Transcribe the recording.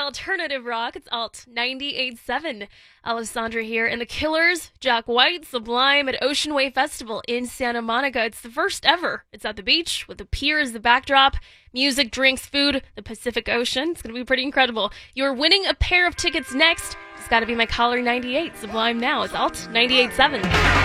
alternative rock. It's Alt 98.7. Alessandra here. And the Killers, Jack White, Sublime at Ocean Wave Festival in Santa Monica. It's the first ever. It's at the beach with the pier as the backdrop. Music, drinks, food, the Pacific Ocean. It's going to be pretty incredible. You're winning a pair of tickets next. It's got to be my Caller 98. Sublime now. It's Alt 98.7.